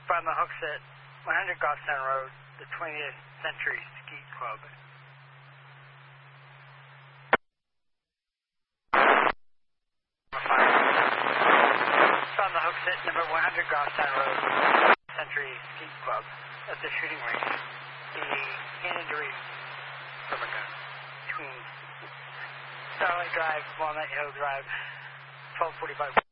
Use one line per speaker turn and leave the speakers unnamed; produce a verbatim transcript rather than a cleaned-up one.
on the hooks at one hundred Goffstown Road, the twentieth Century Ski Club. On the hooks at number one hundred Goffstown Road, Century Ski Club at the shooting range. The injury from a gun between Starlight Drive, Walnut Hill Drive, twelve forty-five.